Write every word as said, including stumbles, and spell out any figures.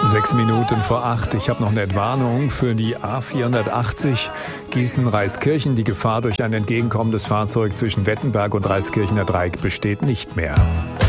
Sechs Minuten vor acht. Ich habe noch eine Entwarnung für die A vierhundertachtzig Gießen-Reiskirchen. Die Gefahr durch ein entgegenkommendes Fahrzeug zwischen Wettenberg und Reiskirchener Dreieck besteht nicht mehr.